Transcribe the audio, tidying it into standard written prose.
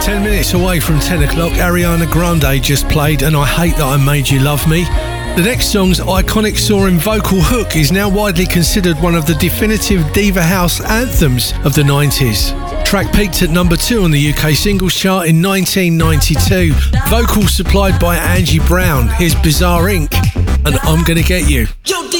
10 minutes away from 10 o'clock, Ariana Grande just played And I Hate That I Made You Love Me. The next song's iconic soaring vocal hook is now widely considered one of the definitive diva house anthems of the 90s. Track peaked at number 2 on the UK singles chart in 1992. Vocals supplied by Angie Brown. Here's Bizarre Inc. and I'm Gonna Get You.